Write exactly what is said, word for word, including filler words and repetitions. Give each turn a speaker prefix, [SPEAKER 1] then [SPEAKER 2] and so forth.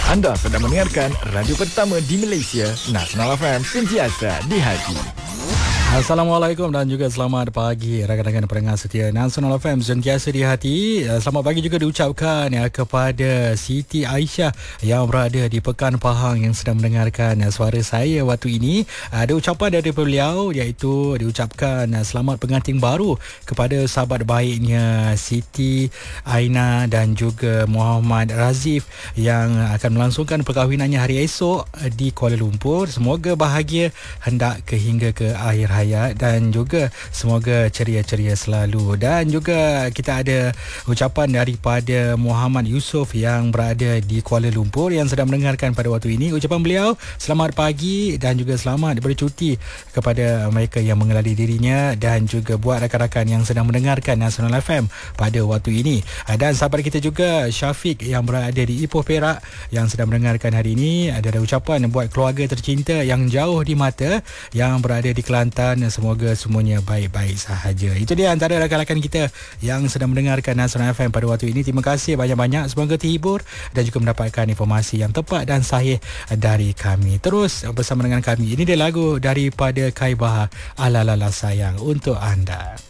[SPEAKER 1] Anda sedang mendengarkan radio pertama di Malaysia, Nasional F M, sentiasa di hati.
[SPEAKER 2] Assalamualaikum dan juga selamat pagi rakan-rakan pendengar setia Nasional F M sentiasa di hati. Selamat pagi juga diucapkan ya kepada Siti Aisyah yang berada di Pekan Pahang yang sedang mendengarkan suara saya waktu ini. Ada ucapan dari beliau iaitu diucapkan selamat pengantin baru kepada sahabat baiknya Siti Aina dan juga Muhammad Razif yang akan melangsungkan perkahwinannya hari esok di Kuala Lumpur. Semoga bahagia hendak ke hingga ke akhir hayat dan juga semoga ceria-ceria selalu. Dan juga kita ada ucapan daripada Muhammad Yusof yang berada di Kuala Lumpur yang sedang mendengarkan pada waktu ini. Ucapan beliau, selamat pagi dan juga selamat bercuti kepada mereka yang mengenali dirinya dan juga buat rakan-rakan yang sedang mendengarkan Nasional F M pada waktu ini. Dan sahabat kita juga Syafiq yang berada di Ipoh Perak yang sedang mendengarkan hari ini. Ada ucapan buat keluarga tercinta yang jauh di mata yang berada di Kelantan. Semoga semuanya baik-baik sahaja. Itu dia antara rakan-rakan kita yang sedang mendengarkan Nasional F M pada waktu ini. Terima kasih banyak-banyak. Semoga terhibur dan juga mendapatkan informasi yang tepat dan sahih dari kami. Terus bersama dengan kami. Ini dia lagu daripada Kai Bahar, Ala Lala Sayang untuk anda.